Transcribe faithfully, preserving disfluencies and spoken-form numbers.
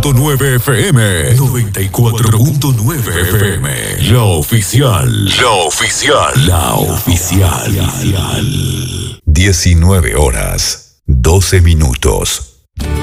punto nueve F M. noventa y cuatro punto nueve F M. La oficial. La oficial. La oficial. diecinueve horas, doce minutos.